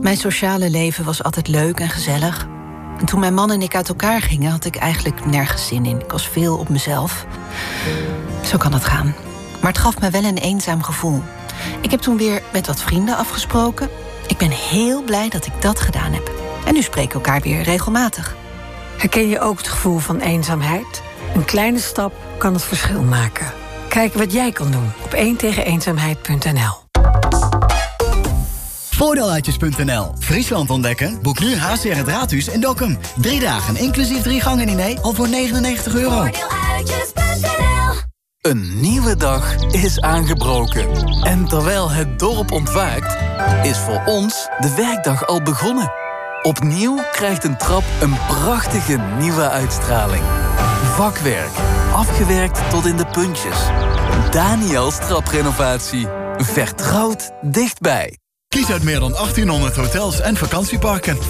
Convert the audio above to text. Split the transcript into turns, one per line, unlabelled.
Mijn sociale leven was altijd leuk en gezellig. En toen mijn man en ik uit elkaar gingen, had ik eigenlijk nergens zin in. Ik was veel op mezelf. Zo kan het gaan. Maar het gaf me wel een eenzaam gevoel. Ik heb toen weer met wat vrienden afgesproken. Ik ben heel blij dat ik dat gedaan heb. En nu spreken we elkaar weer regelmatig.
Herken je ook het gevoel van eenzaamheid? Een kleine stap kan het verschil maken. Kijk wat jij kan doen op 1tegeneenzaamheid.nl.
Voordeeluitjes.nl. Friesland ontdekken? Boek nu HCR het Raadhuis in Dokkum. 3 dagen, inclusief 3 gangen diner, al voor €99.
Voordeeluitjes.nl. Een nieuwe dag is aangebroken. En terwijl het dorp ontwaakt, is voor ons de werkdag al begonnen. Opnieuw krijgt een trap een prachtige nieuwe uitstraling. Vakwerk, afgewerkt tot in de puntjes. Daniels traprenovatie. Vertrouwd dichtbij.
Kies uit meer dan 1800 hotels en vakantieparken.